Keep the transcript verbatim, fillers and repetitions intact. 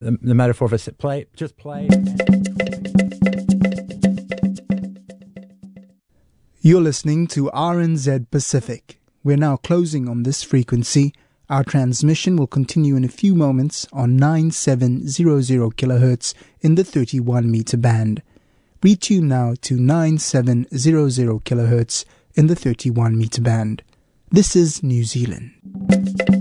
the, the metaphor of a play, just play. You're listening to R N Z Pacific. We're now closing on this frequency. Our transmission will continue in a few moments on nine seven hundred kilohertz in the thirty-one meter band. Retune now to nine seven hundred kilohertz in the thirty-one meter band. This is New Zealand.